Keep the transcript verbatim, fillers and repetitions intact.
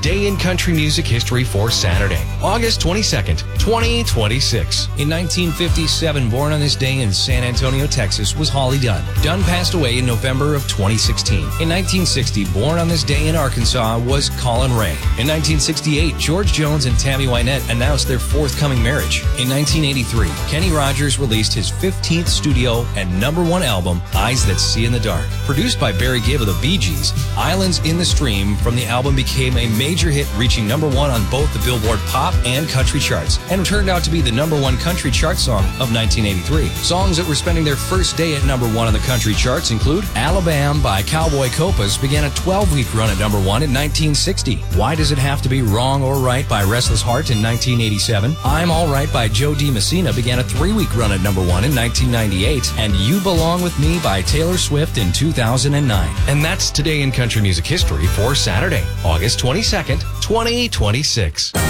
Today in Country Music History for Saturday, August twenty-second, twenty twenty-six. In nineteen fifty-seven, born on this day in San Antonio, Texas, was Holly Dunn. Dunn passed away in November of twenty sixteen. In nineteen sixty, born on this day in Arkansas, was Colin Ray. In nineteen sixty-eight, George Jones and Tammy Wynette announced their forthcoming marriage. In nineteen eighty-three, Kenny Rogers released his fifteenth studio and number one album, Eyes That See in the Dark. Produced by Barry Gibb of the Bee Gees, Islands in the Stream from the album became a major hit, reaching number one on both the Billboard Pop and Country charts, and turned out to be the number one country chart song of nineteen eighty-three. Songs that were spending their first day at number one on the country charts include Alabama by Cowboy Copas began a twelve-week run at number one in nineteen sixty. Why Does It Have to Be Wrong or Right by Restless Heart in nineteen eighty-seven. I'm All Right by Joe D. Messina began a three-week run at number one in nineteen ninety-eight. And You Belong With Me by Taylor Swift in two thousand nine. And that's Today in Country Music History for Saturday, August twenty-second, twenty twenty-six.